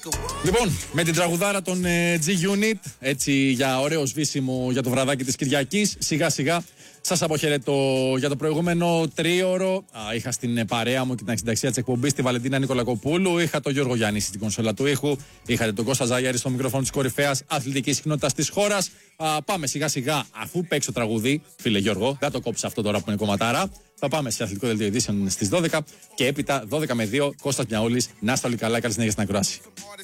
Λοιπόν, με την τραγουδάρα των G-Unit, έτσι για ωραίο σβήσιμο για το βραδάκι της Κυριακής, σιγά σιγά σας αποχαιρετώ. Για το προηγούμενο τρίωρο είχα στην παρέα μου και την συνταξία της εκπομπής τη Βαλεντίνα Νικολακοπούλου, είχα τον Γιώργο Γιάννη στην κονσόλα του ήχου, είχατε τον Κώστα Ζαγιάρη στο μικρόφωνο της κορυφαίας αθλητικής συχνότητας της χώρας. Πάμε σιγά σιγά, αφού παίξω τραγουδί, φίλε Γιώργο, δεν το κόψω αυτό τώρα που είναι κομματάρα. Θα πάμε σε αθλητικό δελτίο ειδήσεων στις 12 και έπειτα 12 με 2 Κώστας Μιαούλης. Να είστε όλοι καλά, καλή συνέχεια στην ακρόαση.